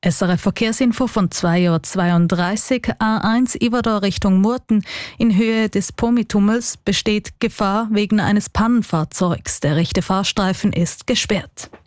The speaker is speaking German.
SRF Verkehrsinfo von 2:32 Uhr, A1 Iverdor Richtung Murten. In Höhe des Pomitunnels besteht Gefahr wegen eines Pannenfahrzeugs. Der rechte Fahrstreifen ist gesperrt.